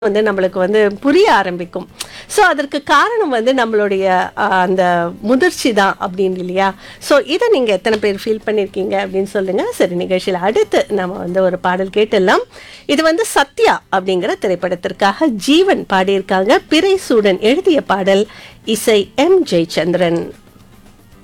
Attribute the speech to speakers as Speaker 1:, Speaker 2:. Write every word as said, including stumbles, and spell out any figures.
Speaker 1: வந்து நம்மளுக்கு வந்து புரிய ஆரம்பிக்கும். ஸோ அதற்கு காரணம் வந்து நம்மளுடைய அ, அந்த முதிர்ச்சி தான் அப்படின்னு இல்லையா? ஸோ இதை நீங்கள் எத்தனை பேர் ஃபீல் பண்ணியிருக்கீங்க அப்படின்னு சொல்லுங்க. சரி, நிகழ்ச்சியில் அடுத்து நம்ம வந்து ஒரு பாடல் கேட்டுடலாம். இது வந்து சத்யா அப்படிங்கிற திரைப்படத்திற்காக ஜீவன் பாடியிருக்காங்க. பிறை சூடன் எழுதிய பாடல், இசை எம் ஜெயச்சந்திரன்.